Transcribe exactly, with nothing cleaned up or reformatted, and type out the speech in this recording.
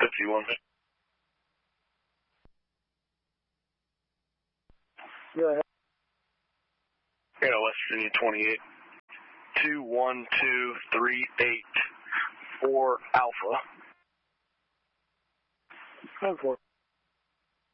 if you want. Go ahead. Yeah, West Virginia twenty-eight. two one two three eight four Alpha. Ten four.